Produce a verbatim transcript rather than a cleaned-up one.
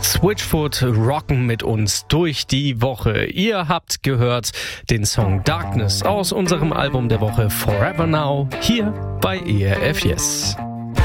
Switchfoot rocken mit uns durch die Woche. Ihr habt gehört den Song Darkness aus unserem Album der Woche Forever Now hier bei E R F Yes.